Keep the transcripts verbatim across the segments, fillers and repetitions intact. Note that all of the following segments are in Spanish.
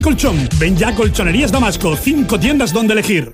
Colchón. Ven ya a Colchonerías Damasco. Cinco tiendas donde elegir.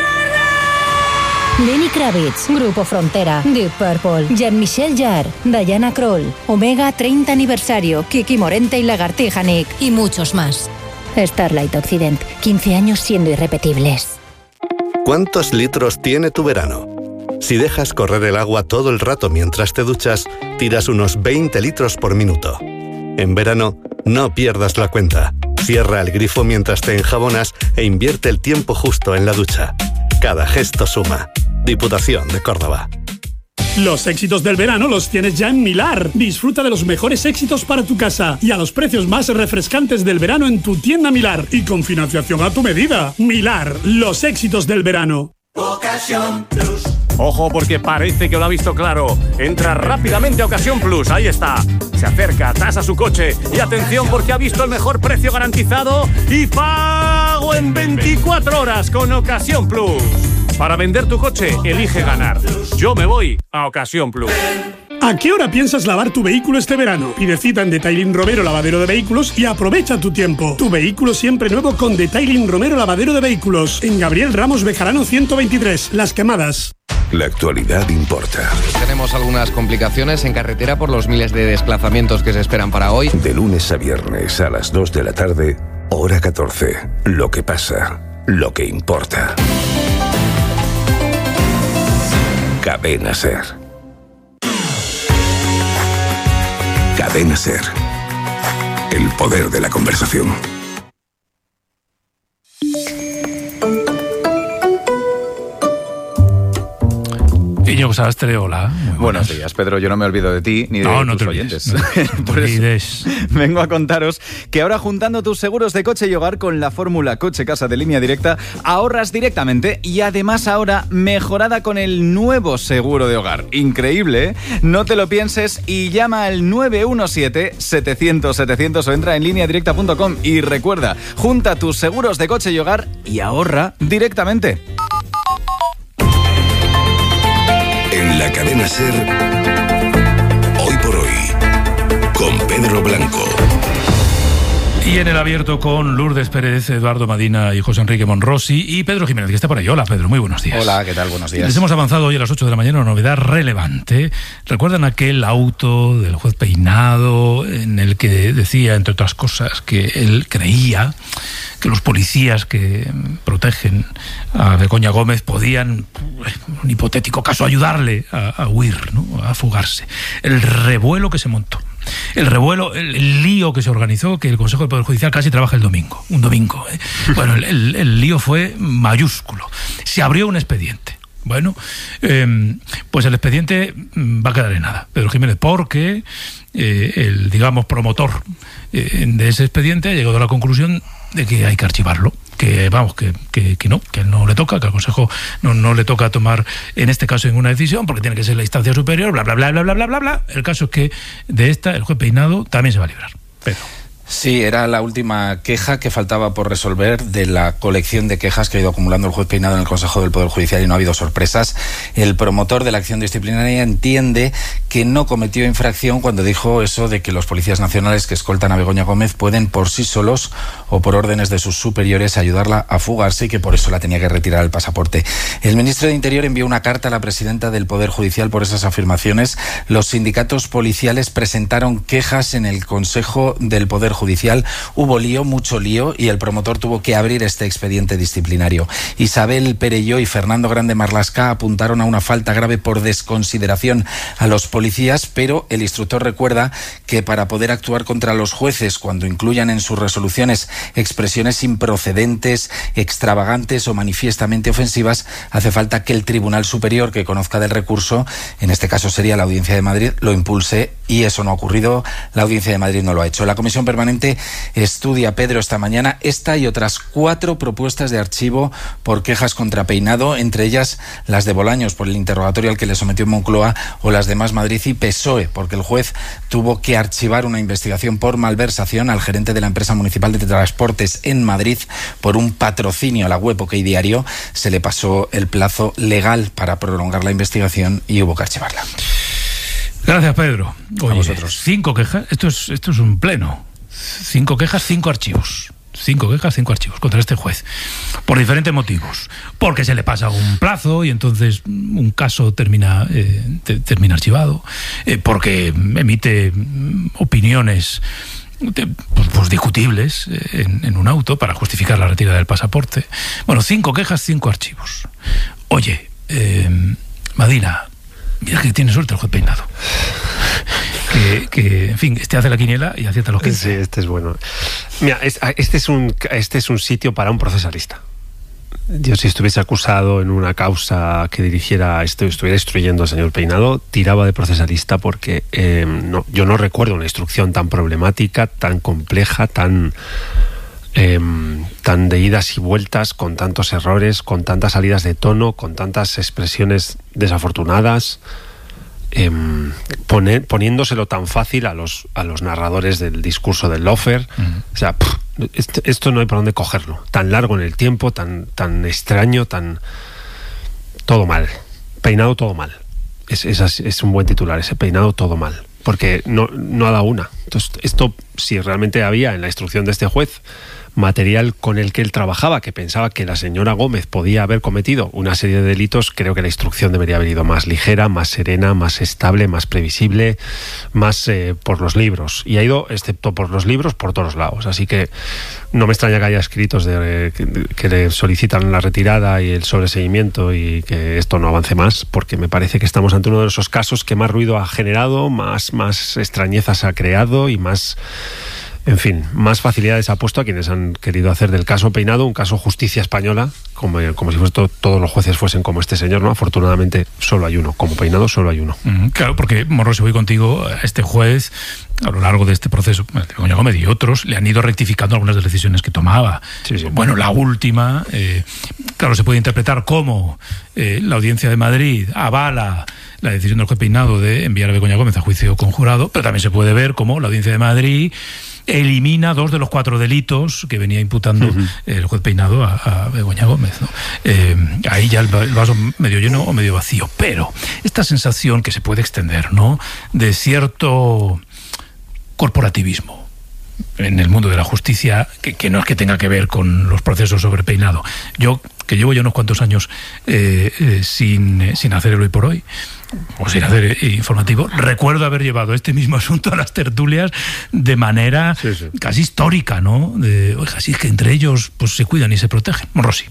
Lenny Kravitz, Grupo Frontera, Deep Purple, Jean-Michel Jarre, Diana Krall, Omega treinta aniversario, Kiki Morente y Lagartija Nick y muchos más. Starlight Occident, quince años siendo irrepetibles. ¿Cuántos litros tiene tu verano? Si dejas correr el agua todo el rato mientras te duchas, tiras unos veinte litros por minuto. En verano, no pierdas la cuenta. Cierra el grifo mientras te enjabonas e invierte el tiempo justo en la ducha. Cada gesto suma. Diputación de Córdoba. Los éxitos del verano los tienes ya en Milar. Disfruta de los mejores éxitos para tu casa y a los precios más refrescantes del verano en tu tienda Milar y con financiación a tu medida. Milar, los éxitos del verano. Ocasión Plus. Ojo, porque parece que lo ha visto claro. Entra rápidamente a Ocasión Plus, ahí está. Se acerca, tasa su coche y atención porque ha visto el mejor precio garantizado y pago en veinticuatro horas con Ocasión Plus. Para vender tu coche, elige ganar. Yo me voy a Ocasión Plus. ¿A qué hora piensas lavar tu vehículo este verano? Pide cita en Detailing Romero Lavadero de Vehículos y aprovecha tu tiempo. Tu vehículo siempre nuevo con Detailing Romero Lavadero de Vehículos. En Gabriel Ramos Bejarano ciento veintitrés, Las Quemadas. La actualidad importa. Tenemos algunas complicaciones en carretera por los miles de desplazamientos que se esperan para hoy. De lunes a viernes a las dos de la tarde, hora catorce. Lo que pasa, lo que importa. Cadena Ser. Cadena Ser. El poder de la conversación. Íñigo Sastre, hola. Buenos. buenos días, Pedro. Yo no me olvido de ti ni de no, no tus te oyentes. Olvides, no, Por eso olvides. vengo a contaros que ahora, juntando tus seguros de coche y hogar con la fórmula Coche-Casa de Línea Directa, ahorras directamente y además ahora mejorada con el nuevo seguro de hogar. Increíble, ¿eh? No te lo pienses y llama al nueve uno siete, setecientos, setecientos o entra en línea directa punto com y recuerda, junta tus seguros de coche y hogar y ahorra directamente. En la Cadena Ser, hoy por hoy, con Pedro Blanco. Y en el abierto con Lourdes Pérez, Eduardo Madina y José Enrique Monrosi y Pedro Jiménez, que está por ahí. Hola, Pedro, muy buenos días. Hola, ¿qué tal? Buenos días. Les hemos avanzado hoy a las ocho de la mañana una novedad relevante. ¿Recuerdan aquel auto del juez Peinado en el que decía, entre otras cosas, que él creía que los policías que protegen a Begoña Gómez podían, en un hipotético caso, ayudarle a, a huir, ¿no?, a fugarse? El revuelo que se montó. El revuelo, el, el lío que se organizó, que el Consejo del Poder Judicial casi trabaja el domingo, un domingo. ¿eh? Bueno, el, el, el lío fue mayúsculo. Se abrió un expediente. Bueno, eh, pues el expediente va a quedar en nada, Pedro Jiménez, porque eh, el, digamos, promotor eh, de ese expediente ha llegado a la conclusión de que hay que archivarlo. Que vamos, que, que, que no, que no le toca, que al Consejo no, no le toca tomar en este caso ninguna decisión, porque tiene que ser la instancia superior, bla, bla, bla, bla, bla, bla, bla, bla. El caso es que de esta el juez Peinado también se va a librar. Pero... Sí, era la última queja que faltaba por resolver de la colección de quejas que ha ido acumulando el juez Peinado en el Consejo del Poder Judicial y no ha habido sorpresas. El promotor de la acción disciplinaria entiende que no cometió infracción cuando dijo eso de que los policías nacionales que escoltan a Begoña Gómez pueden por sí solos o por órdenes de sus superiores ayudarla a fugarse y que por eso la tenía que retirar el pasaporte. El ministro de Interior envió una carta a la presidenta del Poder Judicial por esas afirmaciones. Los sindicatos policiales presentaron quejas en el Consejo del Poder Judicial. Hubo lío, mucho lío, y el promotor tuvo que abrir este expediente disciplinario. Isabel Perelló y Fernando Grande Marlasca apuntaron a una falta grave por desconsideración a los policías, pero el instructor recuerda que para poder actuar contra los jueces cuando incluyan en sus resoluciones expresiones improcedentes, extravagantes o manifiestamente ofensivas, hace falta que el Tribunal Superior que conozca del recurso, en este caso sería la Audiencia de Madrid, lo impulse, y eso no ha ocurrido. La Audiencia de Madrid no lo ha hecho. La Comisión Permanente estudia, Pedro, esta mañana esta y otras cuatro propuestas de archivo por quejas contra Peinado, entre ellas las de Bolaños por el interrogatorio al que le sometió Moncloa, o las de Más Madrid y P S O E, porque el juez tuvo que archivar una investigación por malversación al gerente de la empresa municipal de transportes en Madrid por un patrocinio a la web OK Diario. Se le pasó el plazo legal para prolongar la investigación y hubo que archivarla. Gracias, Pedro. Oye, a vosotros. Cinco quejas. Esto es, esto es un pleno. Cinco quejas, cinco archivos. Cinco quejas, cinco archivos contra este juez. Por diferentes motivos. Porque se le pasa un plazo y entonces un caso termina, eh, te, termina archivado. Eh, porque emite opiniones de, pues, pues discutibles en, en un auto para justificar la retirada del pasaporte. Bueno, cinco quejas, cinco archivos. Oye, eh, Madina, mira que tiene suerte el juez Peinado. Que, que, en fin, este hace la quiniela y acierta los quince. Sí, este es bueno. Mira, este es un, este es un sitio para un procesalista. Yo, si estuviese acusado en una causa que dirigiera, esto, estuviera instruyendo al señor Peinado, tiraba de procesalista porque eh, no, yo no recuerdo una instrucción tan problemática, tan compleja, tan... Eh, tan de idas y vueltas, con tantos errores, con tantas salidas de tono, con tantas expresiones desafortunadas, eh, pone, poniéndoselo tan fácil a los, a los narradores del discurso del Lofer. Uh-huh. O sea, pff, esto, esto no hay por dónde cogerlo. Tan largo en el tiempo, tan, tan extraño, tan... todo mal. Peinado todo mal. Es, es, es un buen titular, ese Peinado todo mal. Porque no, no ha dado una. Entonces, esto, si realmente había en la instrucción de este juez material con el que él trabajaba, que pensaba que la señora Gómez podía haber cometido una serie de delitos, creo que la instrucción debería haber ido más ligera, más serena, más estable, más previsible, más eh, por los libros. Y ha ido, excepto por los libros, por todos lados. Así que no me extraña que haya escritos de, eh, que, que le solicitan la retirada y el sobreseguimiento y que esto no avance más, porque me parece que estamos ante uno de esos casos que más ruido ha generado, más, más extrañezas ha creado y más... En fin, más facilidades ha puesto a quienes han querido hacer del caso Peinado un caso justicia española, como, como si fuese todo, todos los jueces fuesen como este señor, ¿no? Afortunadamente solo hay uno, como Peinado solo hay uno. Mm, claro, porque, Morro, si voy contigo, a este juez, a lo largo de este proceso, Begoña Gómez y otros, le han ido rectificando algunas de las decisiones que tomaba. Sí, sí. Bueno, la última, eh, claro, se puede interpretar como eh, la Audiencia de Madrid avala la decisión del juez Peinado de enviar a Begoña Gómez a juicio conjurado, pero también se puede ver como la Audiencia de Madrid elimina dos de los cuatro delitos que venía imputando uh-huh. el juez Peinado a, a Begoña Gómez, ¿no? Eh, ahí ya el vaso medio lleno o medio vacío, pero esta sensación que se puede extender, ¿no?, de cierto corporativismo en el mundo de la justicia, que, que no es que tenga que ver con los procesos sobre Peinado. Yo, que llevo ya unos cuantos años eh, eh, sin, eh, sin hacer el hoy por hoy, o sin hacer eh, informativo, recuerdo haber llevado este mismo asunto a las tertulias de manera sí, sí. casi histórica, ¿no? De, oiga, sí, es que entre ellos pues se cuidan y se protegen. Rossi.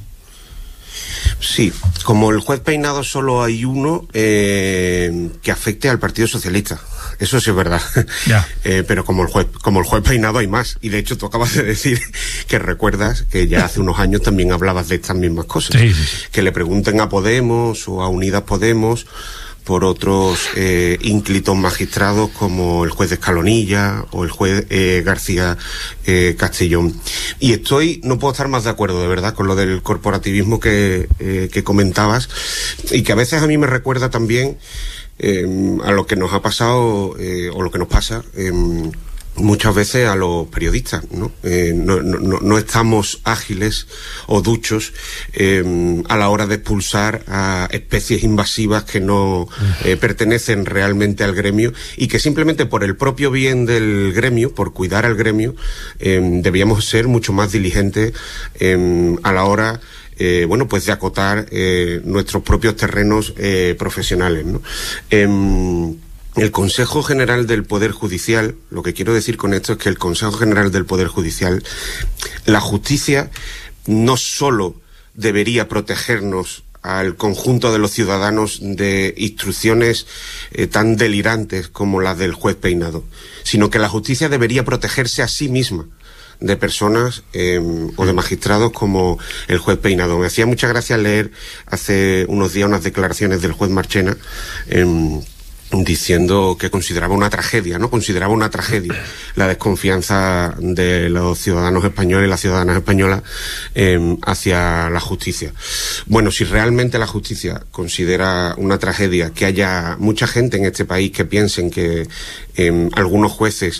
Sí, como el juez Peinado solo hay uno eh, que afecte al Partido Socialista. Eso sí es verdad. Ya. Eh, pero como el juez, como el juez Peinado hay más. Y de hecho tú acabas de decir que recuerdas que ya hace unos años también hablabas de estas mismas cosas. Sí, sí, sí. Que le pregunten a Podemos o a Unidas Podemos por otros eh, ínclitos magistrados como el juez de Escalonilla o el juez eh, García eh, Castellón. Y estoy, no puedo estar más de acuerdo, de verdad, con lo del corporativismo que, eh, que comentabas, y que a veces a mí me recuerda también eh, a lo que nos ha pasado eh, o lo que nos pasa eh, muchas veces a los periodistas, ¿no? Eh, no, no, no estamos ágiles o duchos eh, a la hora de expulsar a especies invasivas que no eh, pertenecen realmente al gremio y que simplemente por el propio bien del gremio, por cuidar al gremio, eh, debíamos ser mucho más diligentes eh, a la hora Eh, bueno, pues de acotar eh, nuestros propios terrenos eh, profesionales, ¿no? Eh, El Consejo General del Poder Judicial, lo que quiero decir con esto es que el Consejo General del Poder Judicial, la justicia no solo debería protegernos al conjunto de los ciudadanos de instrucciones eh, tan delirantes como las del juez Peinado, sino que la justicia debería protegerse a sí misma de personas eh, o de magistrados como el juez Peinado. Me hacía mucha gracia leer hace unos días unas declaraciones del juez Marchena eh, diciendo que consideraba una tragedia, ¿no? Consideraba una tragedia la desconfianza de los ciudadanos españoles y las ciudadanas españolas eh, hacia la justicia. Bueno, si realmente la justicia considera una tragedia que haya mucha gente en este país que piensen que eh, algunos jueces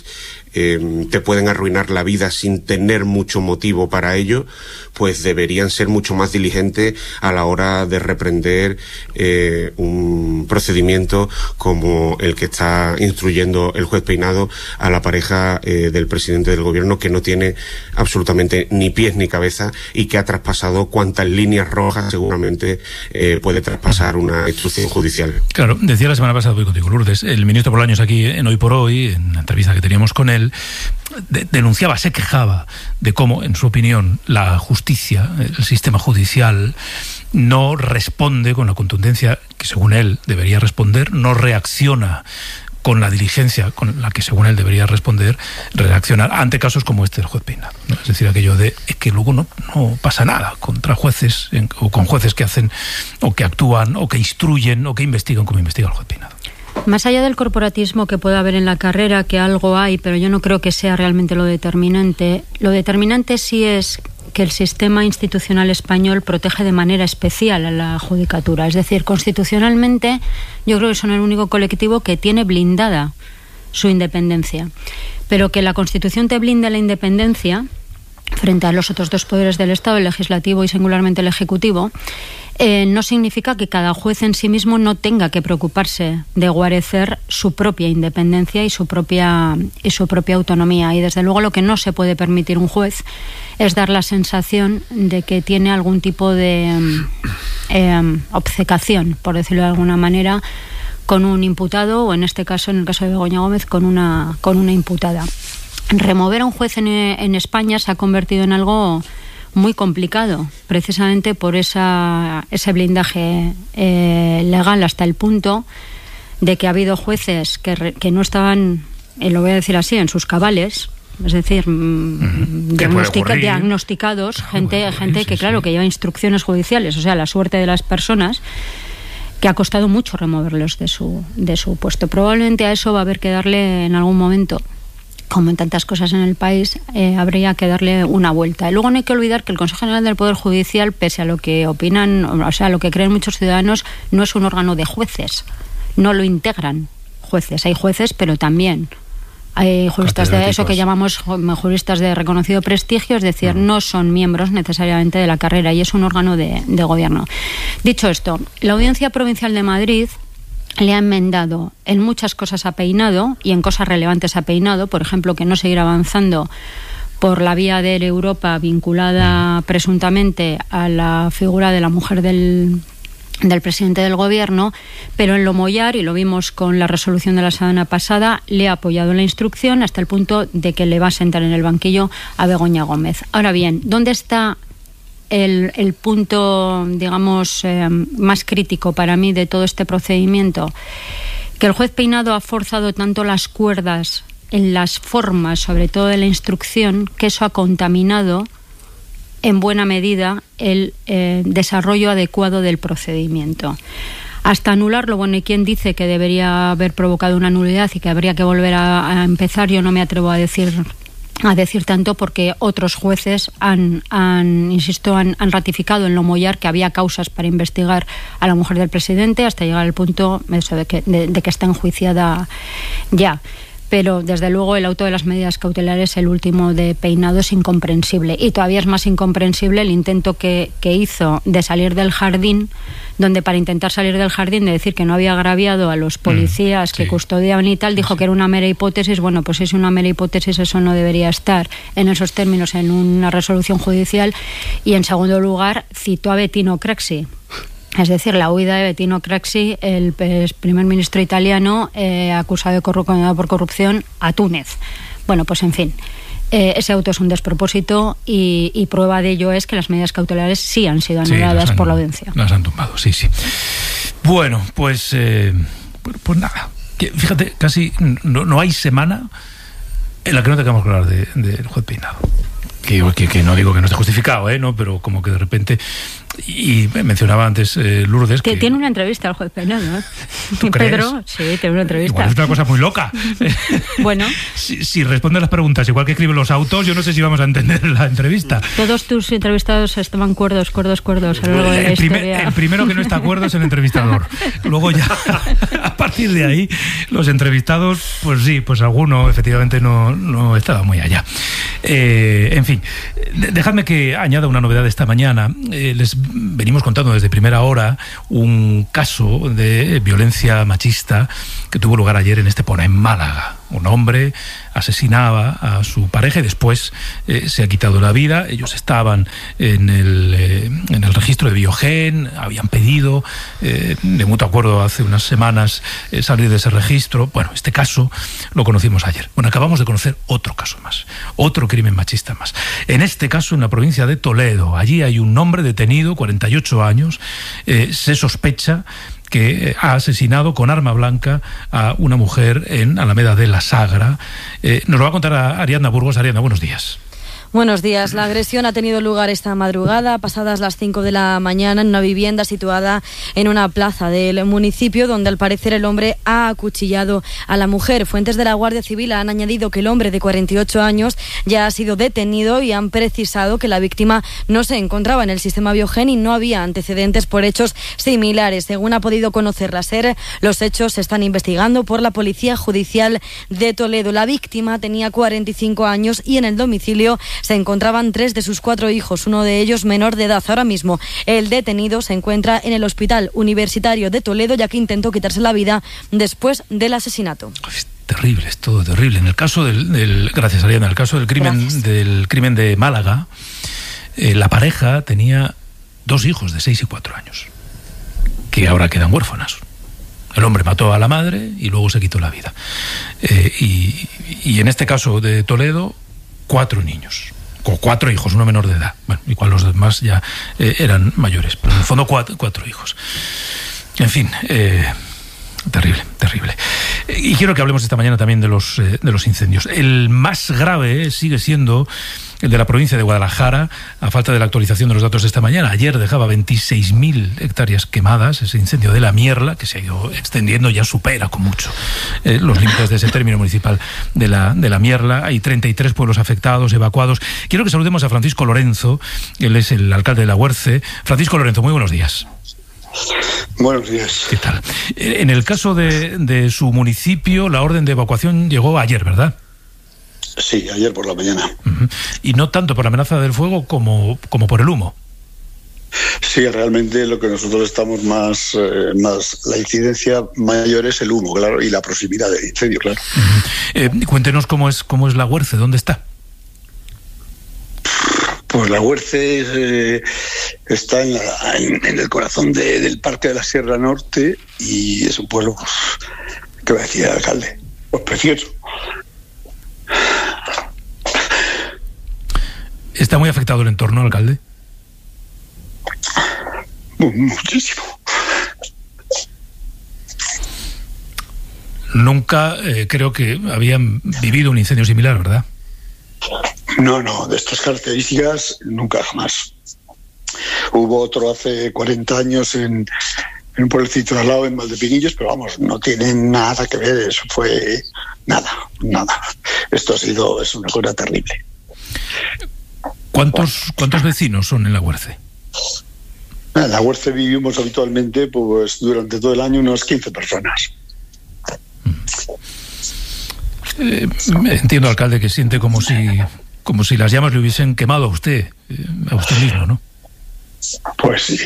eh, te pueden arruinar la vida sin tener mucho motivo para ello, pues deberían ser mucho más diligentes a la hora de reprender eh, un procedimiento como el que está instruyendo el juez Peinado a la pareja eh, del presidente del gobierno, que no tiene absolutamente ni pies ni cabeza y que ha traspasado cuantas líneas rojas seguramente eh, puede traspasar una instrucción judicial. Claro, decía la semana pasada, voy contigo, Lourdes, el ministro Bolaños aquí en Hoy por Hoy, en la entrevista que teníamos con él, de, denunciaba, se quejaba de cómo, en su opinión, la justicia, el sistema judicial, no responde con la contundencia que, según él, debería responder, no reacciona con la diligencia con la que, según él, debería responder, reaccionar ante casos como este del juez Peinado, ¿no? Es decir, aquello de que luego no, no pasa nada contra jueces en, o con jueces que hacen o que actúan o que instruyen o que investigan como investiga el juez Peinado. Más allá del corporatismo que pueda haber en la carrera, que algo hay, pero yo no creo que sea realmente lo determinante, lo determinante sí es que el sistema institucional español protege de manera especial a la judicatura. Es decir, constitucionalmente yo creo que son el único colectivo que tiene blindada su independencia. Pero que la Constitución te blinde la independencia frente a los otros dos poderes del Estado, el legislativo y singularmente el ejecutivo, eh, no significa que cada juez en sí mismo no tenga que preocuparse de guarecer su propia independencia y su propia, y su propia autonomía. Y desde luego lo que no se puede permitir un juez es dar la sensación de que tiene algún tipo de eh, obcecación, por decirlo de alguna manera, con un imputado, o en este caso, en el caso de Begoña Gómez, con una, con una imputada. Remover a un juez en, en España se ha convertido en algo muy complicado, precisamente por esa, ese blindaje eh, legal, hasta el punto de que ha habido jueces que, re, que no estaban, eh, lo voy a decir así, en sus cabales, es decir, mm, diagnostica, diagnosticados, claro, gente, ocurrir, gente que, sí, claro, sí. que lleva instrucciones judiciales, o sea, la suerte de las personas, que ha costado mucho removerlos de su, de su puesto. Probablemente a eso va a haber que darle en algún momento, como en tantas cosas en el país, eh, habría que darle una vuelta. Y luego no hay que olvidar que el Consejo General del Poder Judicial, pese a lo que opinan, o sea, lo que creen muchos ciudadanos, no es un órgano de jueces. No lo integran jueces. Hay jueces, pero también hay juristas de eso que llamamos juristas de reconocido prestigio, es decir, no son miembros necesariamente de la carrera, y es un órgano de, de gobierno. Dicho esto, la Audiencia Provincial de Madrid le ha enmendado en muchas cosas a Peinado, y en cosas relevantes a Peinado, por ejemplo, que no seguir avanzando por la vía de Europa vinculada presuntamente a la figura de la mujer del, del presidente del gobierno, pero en lo mollar, y lo vimos con la resolución de la semana pasada, le ha apoyado la instrucción hasta el punto de que le va a sentar en el banquillo a Begoña Gómez. Ahora bien, ¿dónde está El, el punto, digamos, eh, más crítico para mí de todo este procedimiento? Que el juez Peinado ha forzado tanto las cuerdas en las formas, sobre todo de la instrucción, que eso ha contaminado en buena medida el eh, desarrollo adecuado del procedimiento. Hasta anularlo, bueno, y quien dice que debería haber provocado una nulidad y que habría que volver a, a empezar, yo no me atrevo a decir a decir tanto, porque otros jueces han, han insisto, han, han ratificado en lo mollar que había causas para investigar a la mujer del presidente, hasta llegar al punto eso, de, que, de, de que está enjuiciada ya. Pero desde luego el auto de las medidas cautelares, el último de Peinado, es incomprensible, y todavía es más incomprensible el intento que, que hizo de salir del jardín, donde para intentar salir del jardín, de decir que no había agraviado a los policías mm, sí. que custodiaban y tal, dijo sí. que era una mera hipótesis. Bueno, pues si es una mera hipótesis, eso no debería estar en esos términos en una resolución judicial. Y en segundo lugar, citó a Bettino Craxi. Es decir, la huida de Bettino Craxi, el primer ministro italiano eh, acusado de corru- condenado por corrupción a Túnez. Bueno, pues en fin, eh, ese auto es un despropósito, y, y prueba de ello es que las medidas cautelares sí han sido anuladas sí, han, por la audiencia. Las han tumbado, sí, sí. Bueno, pues, eh, pues nada. Que, fíjate, casi no, no hay semana en la que no tengamos que hablar del de, de juez Peinado. Que, que, que no digo que no esté justificado, ¿eh? ¿no? Pero como que de repente Y mencionaba antes eh, Lourdes que... Tiene una entrevista al juez Peinado, ¿eh? ¿Tú crees? Pedro, sí, tiene una entrevista. Igual es una cosa muy loca. Bueno. Si, si responde las preguntas igual que escribe los autos, yo no sé si vamos a entender la entrevista. Todos tus entrevistados estaban cuerdos, cuerdos, cuerdos a lo largo de la el primer, historia. El primero que no está cuerdo es el entrevistador. Luego ya, a partir de ahí, los entrevistados, pues sí, pues alguno efectivamente no, no estaba muy allá. Eh, en fin, dejadme que añada una novedad de esta mañana. Eh, les venimos contando desde primera hora un caso de violencia machista que tuvo lugar ayer en Estepona, en Málaga. Un hombre asesinaba a su pareja y después eh, se ha quitado la vida. Ellos estaban en el, eh, en el registro de Biogen, habían pedido eh, de mutuo acuerdo hace unas semanas eh, salir de ese registro. Bueno, este caso lo conocimos ayer. Bueno, acabamos de conocer otro caso más, otro crimen machista más. En este caso, en la provincia de Toledo, allí hay un hombre detenido, cuarenta y ocho años, eh, se sospecha que ha asesinado con arma blanca a una mujer en Alameda de la Sagra. Eh, nos lo va a contar a Ariadna Burgos. Ariadna, buenos días. Buenos días. La agresión ha tenido lugar esta madrugada, pasadas las cinco de la mañana, en una vivienda situada en una plaza del municipio, donde al parecer el hombre ha acuchillado a la mujer. Fuentes de la Guardia Civil han añadido que el hombre de cuarenta y ocho años ya ha sido detenido y han precisado que la víctima no se encontraba en el sistema Biogen y no había antecedentes por hechos similares. Según ha podido conocer la SER, los hechos se están investigando por la Policía Judicial de Toledo. La víctima tenía cuarenta y cinco años y en el domicilio se encontraban tres de sus cuatro hijos, uno de ellos menor de edad. Ahora mismo el detenido se encuentra en el Hospital Universitario de Toledo, ya que intentó quitarse la vida después del asesinato. Es terrible, es todo terrible. En el caso del, del gracias Ariana, en el caso del crimen gracias. del crimen de Málaga, eh, la pareja tenía dos hijos de seis y cuatro años, que ahora quedan huérfanas. El hombre mató a la madre y luego se quitó la vida. Eh, y, y en este caso de Toledo, cuatro niños. Con cuatro hijos, uno menor de edad. Bueno, igual los demás ya eh, eran mayores, pero en el fondo cuatro, cuatro hijos. En fin, eh, terrible, terrible. Eh, y quiero que hablemos esta mañana también de los, eh, de los incendios. El más grave sigue siendo el de la provincia de Guadalajara, a falta de la actualización de los datos de esta mañana. Ayer dejaba veintiséis mil hectáreas quemadas, ese incendio de la Mierla, que se ha ido extendiendo, ya supera con mucho eh, los límites de ese término municipal de la, de la Mierla. Hay treinta y tres pueblos afectados, evacuados. Quiero que saludemos a Francisco Lorenzo, él es el alcalde de La Huerce. Francisco Lorenzo, muy buenos días. Buenos días. ¿Qué tal? En el caso de, de su municipio, la orden de evacuación llegó ayer, ¿verdad? Sí, ayer por la mañana. Uh-huh. Y no tanto por la amenaza del fuego como, como por el humo. Sí, realmente lo que nosotros estamos más, eh, más, la incidencia mayor es el humo, claro, y la proximidad del incendio, claro. Uh-huh. Eh, cuéntenos cómo es, cómo es La Huerce, ¿dónde está? Pues La Huerce eh, está en, la, en, en el corazón de, del Parque de la Sierra Norte y es un pueblo, pues, ¿qué va a decir el alcalde? Pues precioso. ¿Está muy afectado el entorno, alcalde? Muchísimo. Nunca eh, creo que habían vivido un incendio similar, ¿verdad? No, no, de estas características nunca jamás. Hubo otro hace cuarenta años en, en un pueblecito al lado, en Valdepinillos, pero vamos, no tiene nada que ver, eso fue nada, nada. Esto ha sido, es una cosa terrible. ¿Cuántos, cuántos vecinos son en La Huerce? En La Huerce vivimos habitualmente, pues durante todo el año, unas quince personas. Eh, entiendo, alcalde, que siente como si como si las llamas le hubiesen quemado a usted, eh, a usted mismo, ¿no? Pues sí.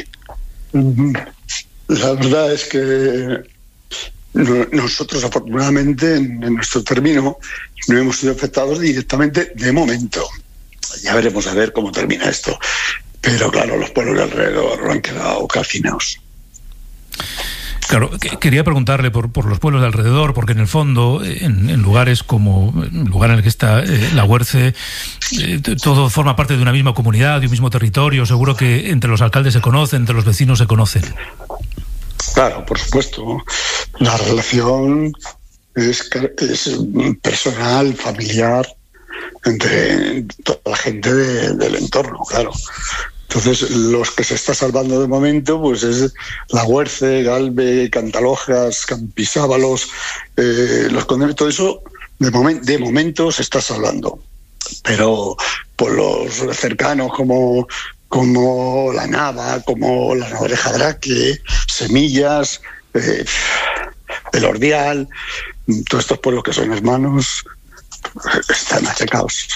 La verdad es que nosotros, afortunadamente, en, en nuestro término, no hemos sido afectados directamente de momento. Ya veremos a ver cómo termina esto. Pero claro, los pueblos de alrededor han quedado calcinados. Claro, que, quería preguntarle por, por los pueblos de alrededor, porque en el fondo, en, en lugares como el lugar en el que está eh, La Huerce, eh, todo forma parte de una misma comunidad, de un mismo territorio. Seguro que entre los alcaldes se conocen, entre los vecinos se conocen. Claro, por supuesto. La relación es, es personal, familiar, entre toda la gente de, del entorno, claro. Entonces, los que se está salvando de momento, pues es La Huerce, Galve, Cantalojas, Campisábalos, eh, los Condes, todo eso de, momen- de momento se está salvando. Pero por los cercanos como, como La Nava, como La Navareja Draque, Semillas, eh, El Ordial, todos estos pueblos que son hermanos, están machacados.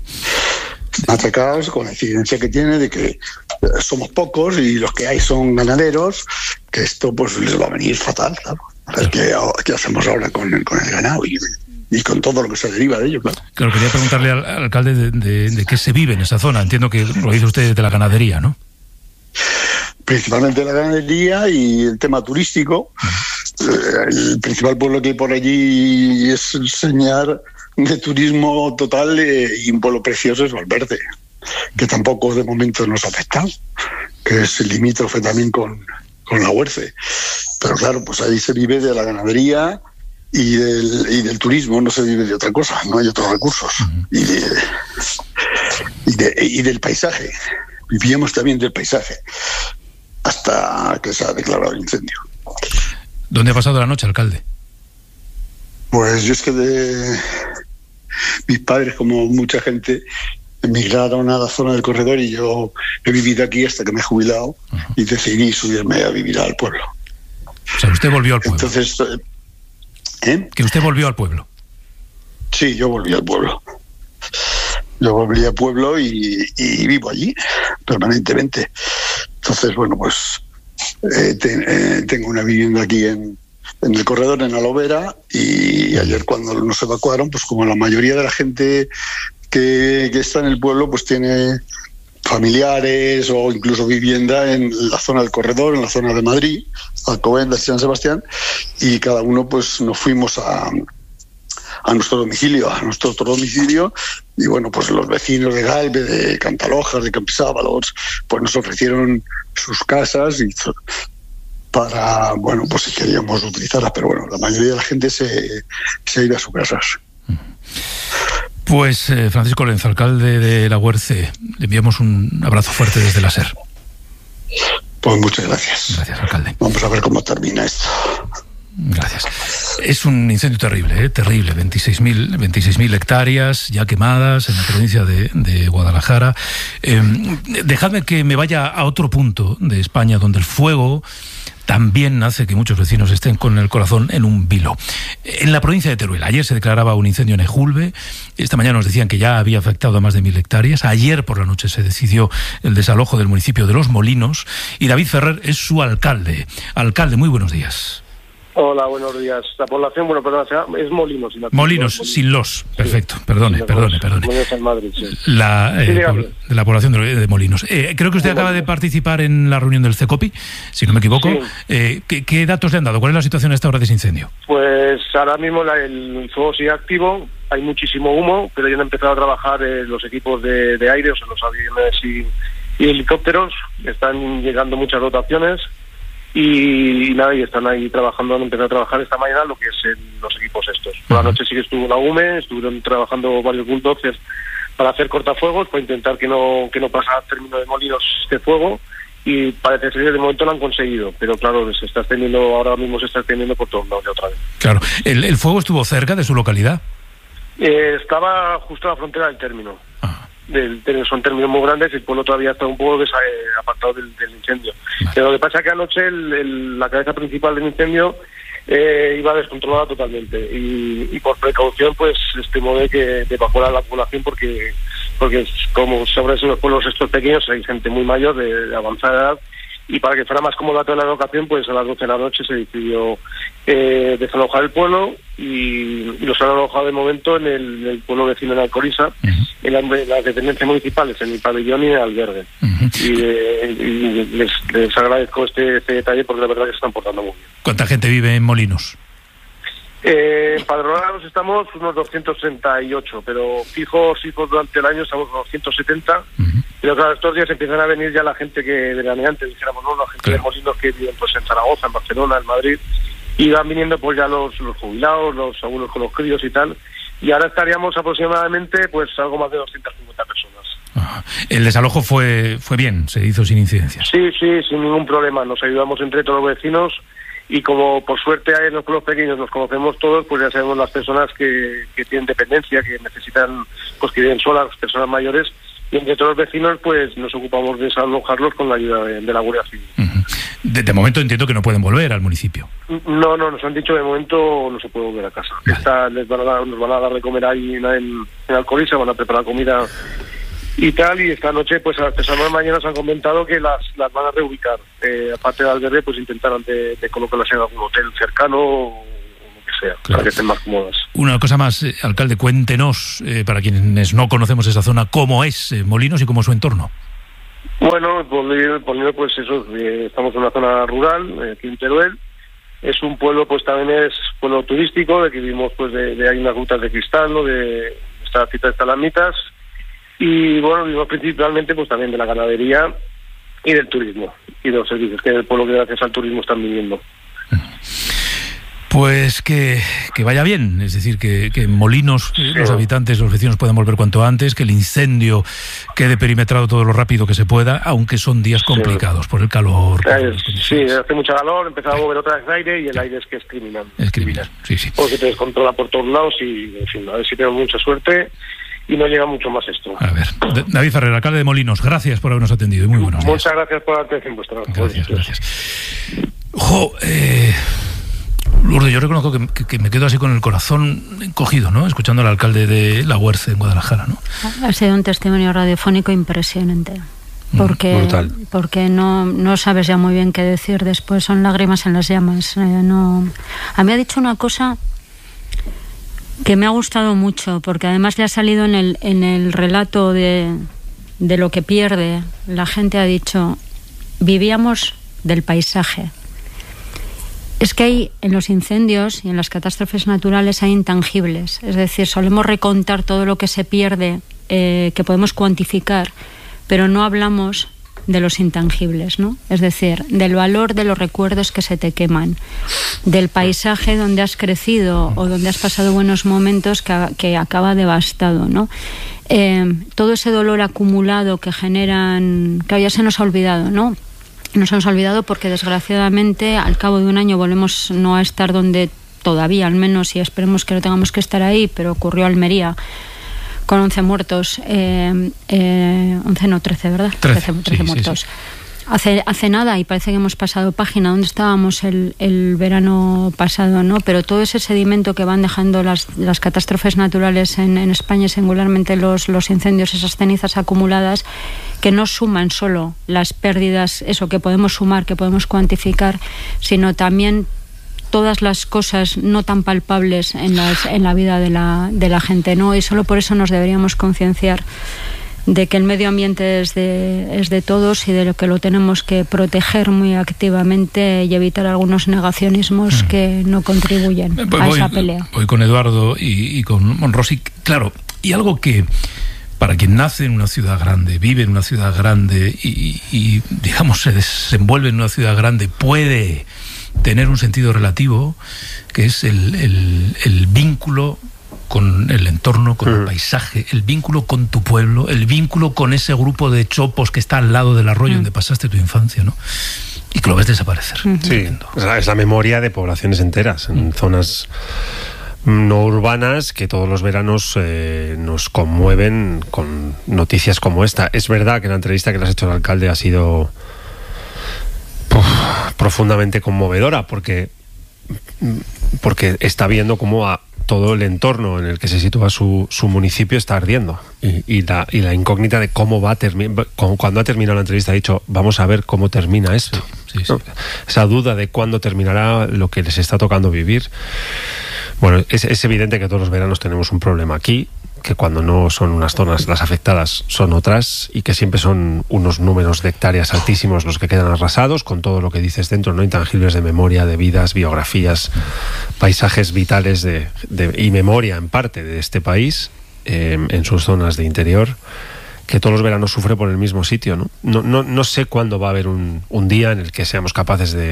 Machacados con la incidencia que tiene de que somos pocos y los que hay son ganaderos, que esto pues les va a venir fatal, claro. A ver qué, qué hacemos ahora con el, con el ganado y, y con todo lo que se deriva de ello, claro. Claro, quería preguntarle al, al alcalde de, de, de qué se vive en esa zona. Entiendo que lo dice usted de la ganadería, ¿no? Principalmente la ganadería y el tema turístico. El principal pueblo que hay por allí es enseñar de turismo total, eh, y un pueblo precioso es Valverde, que tampoco de momento nos ha afectado, que es limítrofe también con, con La Huerce. Pero claro, pues ahí se vive de la ganadería y del, y del turismo, no se vive de otra cosa, no hay otros recursos. Uh-huh. y, de, y, de, y del paisaje, vivíamos también del paisaje, hasta que se ha declarado el incendio. ¿Dónde ha pasado la noche, alcalde? Pues yo es que de mis padres, como mucha gente, emigraron a la zona del corredor y yo he vivido aquí hasta que me he jubilado. Uh-huh. Y decidí subirme a vivir al pueblo. O sea, usted volvió al pueblo. Entonces, ¿eh? Que usted volvió al pueblo. Sí, yo volví al pueblo. Yo volví al pueblo y, y vivo allí permanentemente. Entonces, bueno, pues eh, te, eh, tengo una vivienda aquí en en el corredor, en Alovera, y ayer cuando nos evacuaron, pues como la mayoría de la gente que, que está en el pueblo, pues tiene familiares o incluso vivienda en la zona del corredor, en la zona de Madrid, Alcobendas y San Sebastián, y cada uno pues nos fuimos a, a nuestro domicilio, a nuestro otro domicilio, y bueno, pues los vecinos de Galve, de Cantalojas, de Campisábalos, pues nos ofrecieron sus casas y para, bueno, pues si queríamos utilizarlas, pero bueno, la mayoría de la gente se, se ha ido a sus casas. Pues eh, Francisco Lenz, alcalde de La Huerce, le enviamos un abrazo fuerte desde la SER. Pues muchas gracias. Gracias, alcalde. Vamos a ver cómo termina esto. Gracias. Es un incendio terrible, ¿eh? terrible. veintiséis mil hectáreas ya quemadas en la provincia de, de Guadalajara. Eh, dejadme que me vaya a otro punto de España donde el fuego también hace que muchos vecinos estén con el corazón en un vilo. En la provincia de Teruel, ayer se declaraba un incendio en Ejulbe. Esta mañana nos decían que ya había afectado a más de mil hectáreas. Ayer por la noche se decidió el desalojo del municipio de Los Molinos y David Ferrer es su alcalde. Alcalde, muy buenos días. Hola, buenos días. La población, bueno, perdón, es Molinos. Sin Molinos, Molinos, sin los. Perfecto, sí. perdone, sí, perdone, perdone. Molinos en Madrid, sí. La, eh, sí, de la población de, de Molinos. Eh, creo que usted sí, acaba de participar en la reunión del CECOPI, si no me equivoco. Sí. Eh, ¿qué, ¿Qué datos le han dado? ¿Cuál es la situación a esta hora de ese incendio? Pues ahora mismo la, el fuego sigue activo, hay muchísimo humo, pero ya han empezado a trabajar eh, los equipos de, de aire, o sea, los aviones y, y helicópteros. Están llegando muchas dotaciones. Y, y nada, y están ahí trabajando, han empezado a trabajar esta mañana lo que es en los equipos estos. Por la noche sí que estuvo la U M E, estuvieron trabajando varios bulldozers para hacer cortafuegos, para intentar que no que no pasara al término de Molinos este fuego, y parece ser que de momento lo han conseguido, pero claro, se está extendiendo, ahora mismo se está extendiendo por todos lados de otra vez. Claro, ¿el, el fuego estuvo cerca de su localidad? Eh, estaba justo a la frontera del término. Ah. Del, son términos muy grandes y el pueblo todavía está un poco des, eh, apartado del, del incendio. Vale. Pero lo que pasa es que anoche el, el, la cabeza principal del incendio eh, iba descontrolada totalmente y, y por precaución pues estimó de que de evacuar la población porque porque como sobre esos pueblos estos pequeños hay gente muy mayor de, de avanzada edad, y para que fuera más cómoda toda la locación, pues a las doce de la noche se decidió eh, desalojar el pueblo y, y los han alojado de momento en el, en el pueblo vecino de Alcoriza, uh-huh. en, la, en las dependencias municipales, en el pabellón y en el albergue. Uh-huh. Y, eh, y les, les agradezco este, este detalle porque la verdad que se están portando muy bien. ¿Cuánta gente vive en Molinos? Eh, empadronados estamos unos doscientos sesenta y ocho, pero fijos, fijos durante el año estamos unos ciento setenta. Uh-huh. Pero claro, estos días empiezan a venir ya la gente que veraneante, dijéramos, ¿no? La gente claro. de Molinos que viven pues en Zaragoza, en Barcelona, en Madrid, y van viniendo pues ya los, los jubilados, los abuelos con los críos y tal, y ahora estaríamos aproximadamente pues algo más de doscientas cincuenta personas. Ajá. El desalojo fue fue bien, se hizo sin incidencias. Sí, sí, sin ningún problema. Nos ayudamos entre todos los vecinos y como por suerte en los pueblos pequeños nos conocemos todos, pues ya sabemos las personas que, que tienen dependencia, que necesitan, pues que viven solas, las personas mayores, y entre todos los vecinos pues nos ocupamos de desalojarlos con la ayuda de, de la Guardia Civil. Uh-huh. de, de momento entiendo que no pueden volver al municipio. No, no, nos han dicho de momento no se puede volver a casa. Vale. Está, les van a dar, nos van a dar de comer ahí en, en Alcoriza, van a preparar comida y tal, y esta noche pues a las personas mañana se han comentado que las las van a reubicar, eh, aparte del albergue pues intentarán de, de colocarlas en algún hotel cercano o lo que sea, claro, para que estén más cómodas. Una cosa más, eh, alcalde, cuéntenos, eh, para quienes no conocemos esa zona, cómo es eh, Molinos y cómo es su entorno. Bueno, Molinos pues eso, eh, estamos en una zona rural, eh, aquí en Teruel. Es un pueblo, pues también es pueblo turístico, de que vivimos pues de, de hay unas rutas de cristal, ¿no? De esta cita de estalamitas. Y bueno, vivimos principalmente pues también de la ganadería y del turismo y de los servicios que el pueblo que gracias al turismo están viviendo. Pues que, que vaya bien, es decir, que, que en Molinos sí. los habitantes, los vecinos puedan volver cuanto antes, que el incendio quede perimetrado todo lo rápido que se pueda, aunque son días complicados sí. por el calor. Por eh, sí, hace mucho calor, empezaba a mover otra vez aire y el aire es que es criminal. Es criminal, sí, sí. Porque te descontrola por todos lados y, en fin, a ver si tenemos mucha suerte y no llega mucho más esto. A ver, David Ferrer, alcalde de Molinos, gracias por habernos atendido y muy buenos días. Muchas gracias por la atención vuestra. Gracias, gracias. Jo, eh, Lourdes, yo reconozco que, que, que me quedo así con el corazón encogido, ¿no? Escuchando al alcalde de La Huerce en Guadalajara, ¿no? Ha sido un testimonio radiofónico impresionante. Porque, Brutal. porque no, no sabes ya muy bien qué decir después, son lágrimas en las llamas. Eh, no. A mí me ha dicho una cosa que me ha gustado mucho, porque además le ha salido en el, en el relato de, de lo que pierde. La gente ha dicho, vivíamos del paisaje. Es que hay, en los incendios y en las catástrofes naturales hay intangibles. Es decir, solemos recontar todo lo que se pierde, eh, que podemos cuantificar, pero no hablamos de los intangibles, ¿no? Es decir, del valor de los recuerdos que se te queman, del paisaje donde has crecido o donde has pasado buenos momentos que, que acaba devastado, ¿no? Eh, todo ese dolor acumulado que generan, que ya se nos ha olvidado, ¿no? Nos hemos olvidado porque desgraciadamente al cabo de un año volvemos no a estar donde todavía, al menos, y esperemos que no tengamos que estar ahí, pero ocurrió Almería con once muertos, eh, eh, once no, trece, ¿verdad? trece, trece sí, muertos. Sí, sí. Hace, hace nada, y parece que hemos pasado página, donde estábamos el, el verano pasado, ¿no? Pero todo ese sedimento que van dejando las, las catástrofes naturales en, en España, singularmente los, los incendios, esas cenizas acumuladas, que no suman solo las pérdidas, eso que podemos sumar, que podemos cuantificar, sino también todas las cosas no tan palpables en, las, en la vida de la, de la gente, ¿no? Y solo por eso nos deberíamos concienciar de que el medio ambiente es de, es de todos y de lo que lo tenemos que proteger muy activamente y evitar algunos negacionismos mm. que no contribuyen voy, a esa pelea. Hoy con Eduardo y, y con Monrosi, claro, y algo que para quien nace en una ciudad grande, vive en una ciudad grande y, y digamos se desenvuelve en una ciudad grande, puede tener un sentido relativo, que es el, el, el vínculo con el entorno, con el paisaje, el vínculo con tu pueblo, el vínculo con ese grupo de chopos que está al lado del arroyo mm. donde pasaste tu infancia, ¿no? Y que lo ves desaparecer. Sí, es la, es la memoria de poblaciones enteras, en mm. zonas no urbanas que todos los veranos eh, nos conmueven con noticias como esta. Es verdad que la entrevista que le has hecho al alcalde ha sido uf, profundamente conmovedora, porque, porque está viendo cómo a todo el entorno en el que se sitúa su, su municipio está ardiendo y, y, la, y la incógnita de cómo va a terminar. Cuando ha terminado la entrevista ha dicho, vamos a ver cómo termina esto. Sí, sí, sí. ¿No? Esa duda de cuándo terminará lo que les está tocando vivir. Bueno, es, es evidente que todos los veranos tenemos un problema aquí, que cuando no son unas zonas las afectadas son otras, y que siempre son unos números de hectáreas altísimos los que quedan arrasados, con todo lo que dices dentro, no intangibles de memoria, de vidas, biografías, paisajes vitales de, de, y memoria en parte de este país, eh, en sus zonas de interior, que todos los veranos sufre por el mismo sitio, ¿no? No, no, no sé cuándo va a haber un, un día en el que seamos capaces de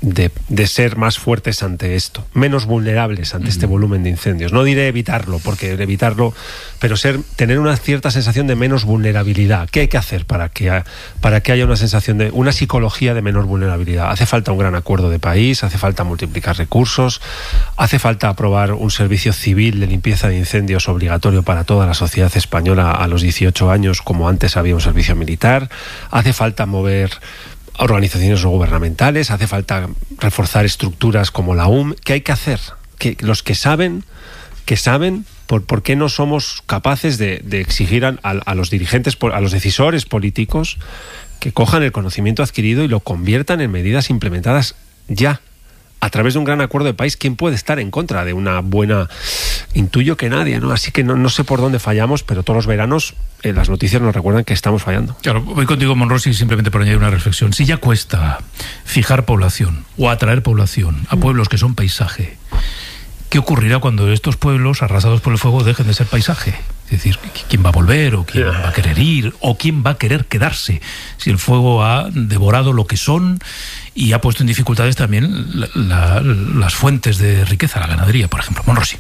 de, de ser más fuertes ante esto, menos vulnerables ante uh-huh. este volumen de incendios. No diré evitarlo, porque evitarlo, pero ser, tener una cierta sensación de menos vulnerabilidad. ¿Qué hay que hacer para que, para que haya una sensación de, una psicología de menor vulnerabilidad? Hace falta un gran acuerdo de país, hace falta multiplicar recursos, hace falta aprobar un servicio civil de limpieza de incendios obligatorio para toda la sociedad española a los dieciocho años, como antes había un servicio militar, hace falta mover organizaciones no gubernamentales, hace falta reforzar estructuras como la U M. ¿Qué hay que hacer? Que los que saben, que saben por, por qué no somos capaces de, de exigir a, a los dirigentes, a los decisores políticos, que cojan el conocimiento adquirido y lo conviertan en medidas implementadas ya, a través de un gran acuerdo de país. ¿Quién puede estar en contra de una buena? Intuyo que nadie, ¿no? Así que no, no sé por dónde fallamos, pero todos los veranos eh, las noticias nos recuerdan que estamos fallando. Claro, voy contigo, Monrosi, simplemente por añadir una reflexión. Si ya cuesta fijar población o atraer población a pueblos que son paisaje, ¿qué ocurrirá cuando estos pueblos arrasados por el fuego dejen de ser paisaje? Es decir, ¿quién va a volver o quién va a querer ir o quién va a querer quedarse si el fuego ha devorado lo que son y ha puesto en dificultades también la, la, las fuentes de riqueza, la ganadería, por ejemplo? Monrosi.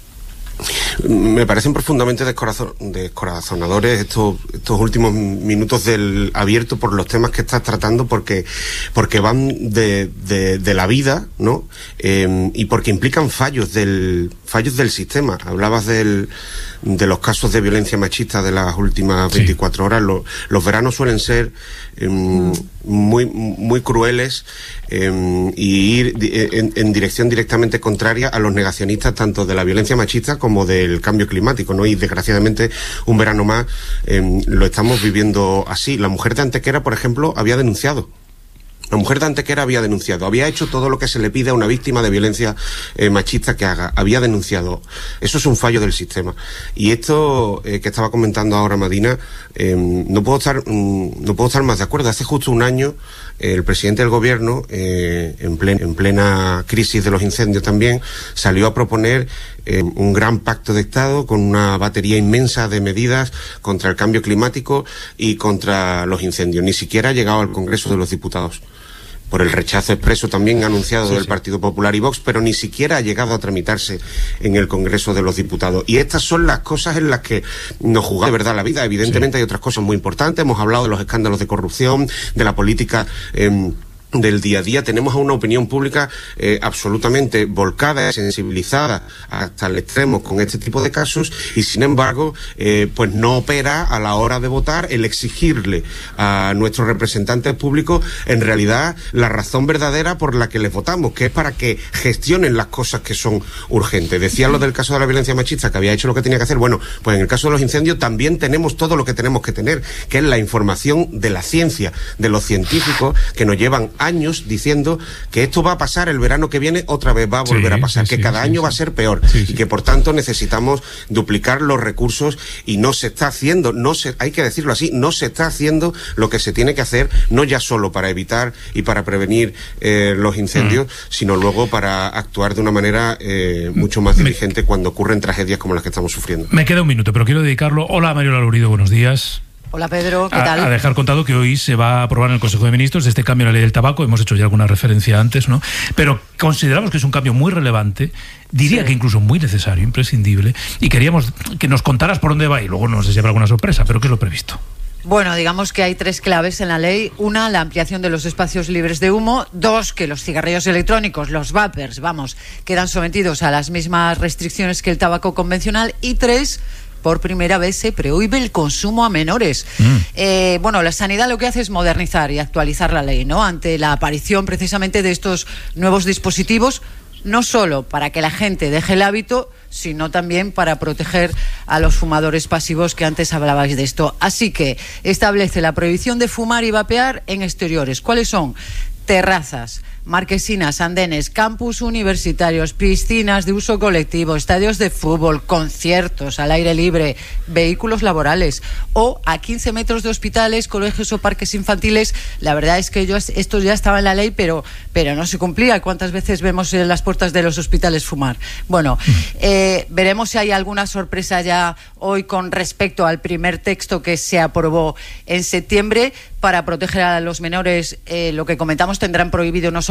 Me parecen profundamente descorazon- descorazonadores estos, estos últimos minutos del abierto por los temas que estás tratando, porque, porque van de, de, de la vida, ¿no? Eh, y porque implican fallos del, fallos del sistema. Hablabas del, de los casos de violencia machista de las últimas sí. veinticuatro horas. Los, los veranos suelen ser eh, mm. muy, muy crueles eh, y ir en, en dirección directamente contraria a los negacionistas tanto de la violencia machista como del cambio climático, ¿no? Y desgraciadamente un verano más eh, lo estamos viviendo así. La mujer de Antequera, por ejemplo, había denunciado. La mujer de Antequera había denunciado, había hecho todo lo que se le pide a una víctima de violencia eh, machista que haga, había denunciado. Eso es un fallo del sistema. Y esto eh, que estaba comentando ahora Madina, eh, no puedo estar mm, no puedo estar más de acuerdo. Hace justo un año eh, el presidente del gobierno, eh, en, plen, en plena crisis de los incendios también, salió a proponer eh, un gran pacto de Estado con una batería inmensa de medidas contra el cambio climático y contra los incendios. Ni siquiera ha llegado al Congreso de los Diputados, por el rechazo expreso también anunciado sí, del sí. Partido Popular y Vox, pero ni siquiera ha llegado a tramitarse en el Congreso de los Diputados. Y estas son las cosas en las que nos jugamos de verdad la vida. Evidentemente sí. hay otras cosas muy importantes. Hemos hablado de los escándalos de corrupción, de la política eh, del día a día. Tenemos a una opinión pública eh, absolutamente volcada, sensibilizada hasta el extremo con este tipo de casos, y sin embargo eh, pues no opera a la hora de votar el exigirle a nuestros representantes públicos en realidad la razón verdadera por la que les votamos, que es para que gestionen las cosas que son urgentes. Decía lo del caso de la violencia machista, que había hecho lo que tenía que hacer. Bueno, pues en el caso de los incendios también tenemos todo lo que tenemos que tener, que es la información de la ciencia, de los científicos que nos llevan años diciendo que esto va a pasar el verano que viene, otra vez va a volver sí, a pasar, sí, que sí, cada sí, año sí. va a ser peor sí, sí. y que por tanto necesitamos duplicar los recursos, y no se está haciendo, no se, hay que decirlo así, no se está haciendo lo que se tiene que hacer, no ya solo para evitar y para prevenir eh, los incendios, mm. sino luego para actuar de una manera eh, mucho más diligente Me... cuando ocurren tragedias como las que estamos sufriendo. Me queda un minuto, pero quiero dedicarlo. Hola, Mariola Lourido, buenos días. Hola Pedro, ¿qué tal? A, a dejar contado que hoy se va a aprobar en el Consejo de Ministros este cambio a la ley del tabaco. Hemos hecho ya alguna referencia antes, ¿no? Pero consideramos que es un cambio muy relevante, diría sí. que incluso muy necesario, imprescindible, y queríamos que nos contaras por dónde va, y luego no sé si habrá alguna sorpresa, pero ¿qué es lo previsto? Bueno, digamos que hay tres claves en la ley. Una, la ampliación de los espacios libres de humo. Dos, que los cigarrillos electrónicos, los vapers, vamos, quedan sometidos a las mismas restricciones que el tabaco convencional. Y tres, por primera vez se prohíbe el consumo a menores. Mm. Eh, bueno, la sanidad lo que hace es modernizar y actualizar la ley, ¿no? Ante la aparición precisamente de estos nuevos dispositivos, no solo para que la gente deje el hábito, sino también para proteger a los fumadores pasivos, que antes hablabais de esto. Así que establece la prohibición de fumar y vapear en exteriores. ¿Cuáles son? Terrazas, marquesinas, andenes, campus universitarios, piscinas de uso colectivo, estadios de fútbol, conciertos al aire libre, vehículos laborales, o a quince metros de hospitales, colegios o parques infantiles. La verdad es que yo, esto ya estaba en la ley, pero, pero no se cumplía. ¿Cuántas veces vemos en las puertas de los hospitales fumar? Bueno, eh, veremos si hay alguna sorpresa ya hoy con respecto al primer texto que se aprobó en septiembre para proteger a los menores. Eh, lo que comentamos, tendrán prohibido no solo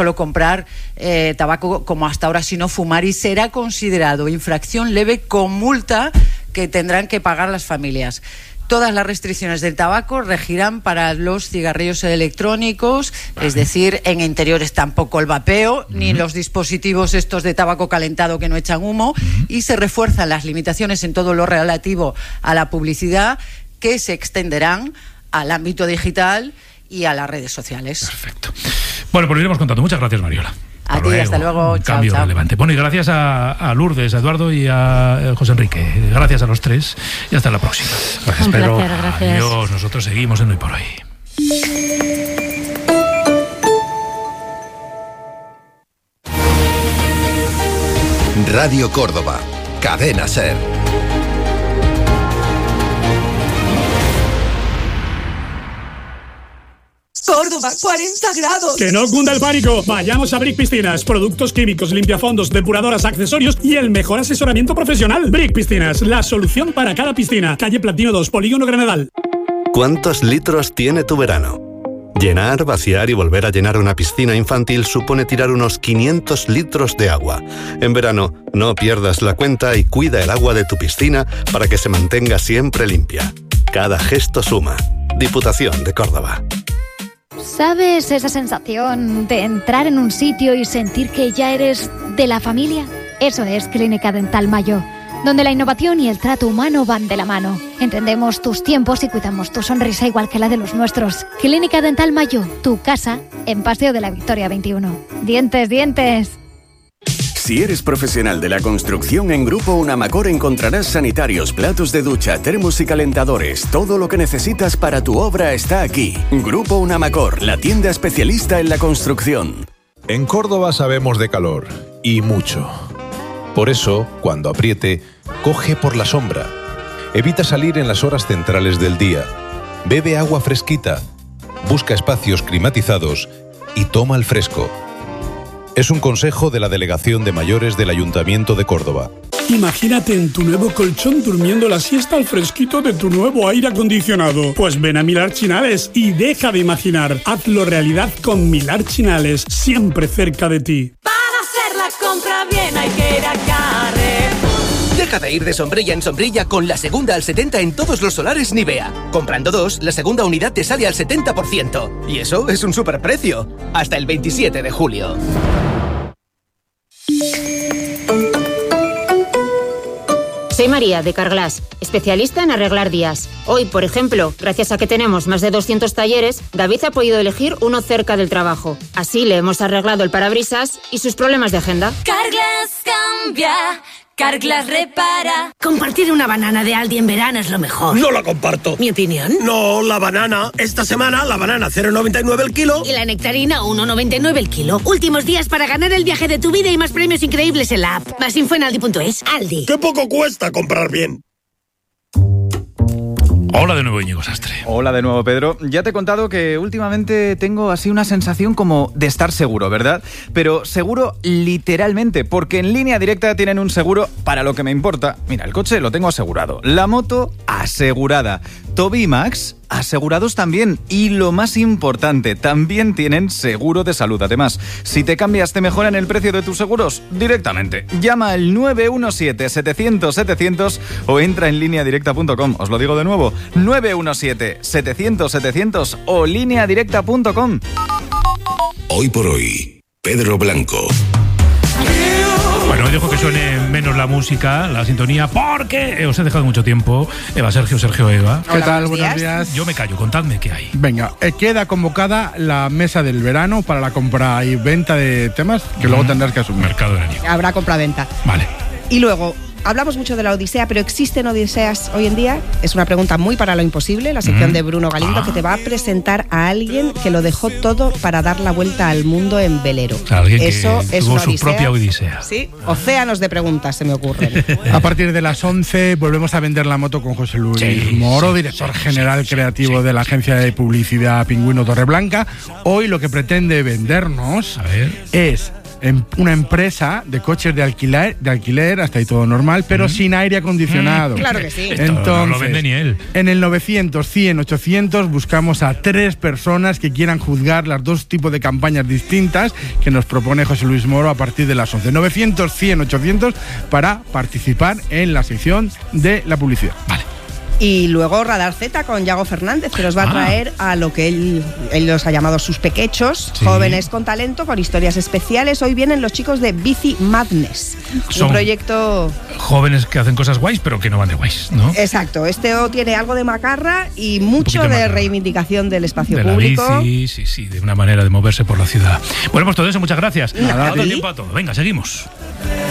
solo comprar eh, tabaco como hasta ahora, sino fumar, y será considerado infracción leve con multa que tendrán que pagar las familias. Todas las restricciones del tabaco regirán para los cigarrillos electrónicos, vale. Es decir, en interiores tampoco el vapeo, uh-huh. ni los dispositivos estos de tabaco calentado que no echan humo, uh-huh. y se refuerzan las limitaciones en todo lo relativo a la publicidad, que se extenderán al ámbito digital y a las redes sociales. Perfecto. Bueno, pues lo iremos contando. Muchas gracias, Mariola. A ti, hasta luego. Chao, cambio chao. relevante. Bueno, y gracias a, a Lourdes, a Eduardo y a eh, José Enrique. Gracias a los tres y hasta la próxima. Gracias, Un Pedro. Placer, gracias. Adiós. Nosotros seguimos en Hoy por Hoy. Radio Córdoba, Cadena SER. Córdoba, cuarenta grados. Que no cunda el pánico. Vayamos a Brick Piscinas. Productos químicos, limpiafondos, depuradoras, accesorios y el mejor asesoramiento profesional. Brick Piscinas, la solución para cada piscina. Calle Platino dos, Polígono Granadal. ¿Cuántos litros tiene tu verano? Llenar, vaciar y volver a llenar una piscina infantil supone tirar unos quinientos litros de agua. En verano, no pierdas la cuenta y cuida el agua de tu piscina para que se mantenga siempre limpia. Cada gesto suma. Diputación de Córdoba. ¿Sabes esa sensación de entrar en un sitio y sentir que ya eres de la familia? Eso es Clínica Dental Mayo, donde la innovación y el trato humano van de la mano. Entendemos tus tiempos y cuidamos tu sonrisa igual que la de los nuestros. Clínica Dental Mayo, tu casa, en Paseo de la Victoria veintiuno. ¡Dientes, dientes! Si eres profesional de la construcción, en Grupo Unamacor encontrarás sanitarios, platos de ducha, termos y calentadores. Todo lo que necesitas para tu obra está aquí. Grupo Unamacor, la tienda especialista en la construcción. En Córdoba sabemos de calor, y mucho. Por eso, cuando apriete, coge por la sombra. Evita salir en las horas centrales del día. Bebe agua fresquita. Busca espacios climatizados y toma el fresco. Es un consejo de la Delegación de Mayores del Ayuntamiento de Córdoba. Imagínate en tu nuevo colchón durmiendo la siesta al fresquito de tu nuevo aire acondicionado. Pues ven a Milar Chinales y deja de imaginar. Hazlo realidad con Milar Chinales, siempre cerca de ti. Para hacer la compra bien hay que ir a Carrefour. Deja de ir de sombrilla en sombrilla con la segunda al setenta en todos los solares Nivea. Comprando dos, la segunda unidad te sale al setenta por ciento. Y eso es un superprecio. Hasta el veintisiete de julio. Soy María, de Carglass, especialista en arreglar días. Hoy, por ejemplo, gracias a que tenemos más de doscientos talleres, David ha podido elegir uno cerca del trabajo. Así le hemos arreglado el parabrisas y sus problemas de agenda. Carglass cambia, Carglass repara. Compartir una banana de Aldi en verano es lo mejor. No la comparto. ¿Mi opinión? No, la banana. Esta semana la banana cero coma noventa y nueve el kilo. Y la nectarina uno coma noventa y nueve el kilo. Últimos días para ganar el viaje de tu vida y más premios increíbles en la app. Más info en aldi punto es. Aldi. ¡Qué poco cuesta comprar bien! Hola de nuevo, Íñigo Sastre. Hola de nuevo, Pedro. Ya te he contado que últimamente tengo así una sensación como de estar seguro, ¿verdad? Pero seguro literalmente, porque en Línea Directa tienen un seguro para lo que me importa. Mira, el coche lo tengo asegurado, la moto asegurada, Toby y Max asegurados también. Y lo más importante, también tienen seguro de salud. Además, si te cambias te mejoran el precio de tus seguros directamente. Llama al nueve uno siete, setecientos, setecientos o entra en línea directa punto com. Os lo digo de nuevo, nueve uno siete, setecientos, setecientos o línea directa punto com. Hoy por hoy, Pedro Blanco. Bueno, hoy dejo que suene menos la música, la sintonía, porque os he dejado mucho tiempo. Eva, Sergio, Sergio, Eva. ¿Qué Hola, tal? Buenos días. días. Yo me callo, contadme qué hay. Venga, eh, queda convocada la mesa del verano para la compra y venta de temas que mm. luego tendrás que asumir. Mercado veraniego. Habrá compra-venta. Vale. Y luego, hablamos mucho de la Odisea, pero ¿existen Odiseas hoy en día? Es una pregunta muy para lo imposible, la sección mm. de Bruno Galindo, ah. que te va a presentar a alguien que lo dejó todo para dar la vuelta al mundo en velero. O sea, alguien Eso que es tuvo una su odisea. propia Odisea. Sí, océanos de preguntas se me ocurren. A partir de las once volvemos a vender la moto con José Luis sí, Moro, sí, director sí, general sí, creativo sí, de la agencia de publicidad Pingüino Torreblanca. Hoy lo que pretende vendernos a ver. es em, una empresa de coches de alquiler, de alquiler, hasta ahí todo normal, pero mm. sin aire acondicionado. Mm, claro que sí. Entonces, no lo vende ni él. En el novecientos, cien, ochocientos buscamos a tres personas que quieran juzgar las dos tipos de campañas distintas que nos propone José Luis Moro a partir de las once. novecientos, cien, ochocientos para participar en la sección de la publicidad. Vale. Y luego Radar Z con Yago Fernández, que nos va a traer ah. a lo que él, él los ha llamado sus pequechos, sí. jóvenes con talento, con historias especiales. Hoy vienen los chicos de Bici Madness, Son un proyecto... jóvenes que hacen cosas guays, pero que no van de guays, ¿no? Exacto, este tiene algo de macarra y mucho de macarra. Reivindicación del espacio de público. La bici, sí, sí, de una manera de moverse por la ciudad. Bueno, pues todo eso, muchas gracias. Nada, todo el tiempo a todo. Venga, seguimos.